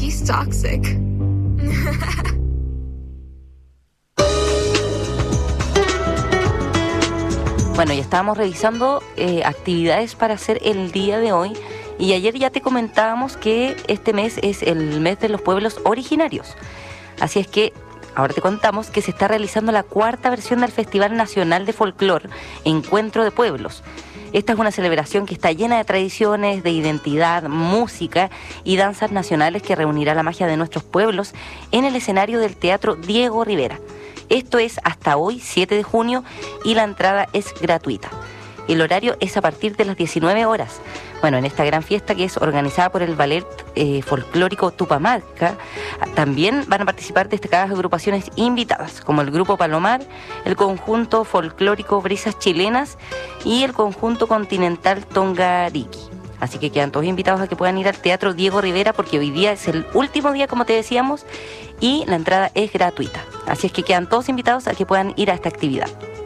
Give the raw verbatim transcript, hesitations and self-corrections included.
He's toxic. Bueno, ya estábamos revisando eh, actividades para hacer el día de hoy y ayer ya te comentábamos que este mes es el mes de los pueblos originarios. Así es que ahora te contamos que se está realizando la cuarta versión del Festival Nacional de Folclor, Encuentro de Pueblos. Esta es una celebración que está llena de tradiciones, de identidad, música y danzas nacionales que reunirá la magia de nuestros pueblos en el escenario del Teatro Diego Rivera. Esto es hasta hoy, siete de junio, y la entrada es gratuita. El horario es a partir de las diecinueve horas. Bueno, en esta gran fiesta que es organizada por el Ballet eh, Folclórico Tupamarca, también van a participar destacadas agrupaciones invitadas, como el Grupo Palomar, el Conjunto Folclórico Brisas Chilenas y el Conjunto Continental Tongariki. Así que quedan todos invitados a que puedan ir al Teatro Diego Rivera porque hoy día es el último día, como te decíamos, y la entrada es gratuita. Así es que quedan todos invitados a que puedan ir a esta actividad.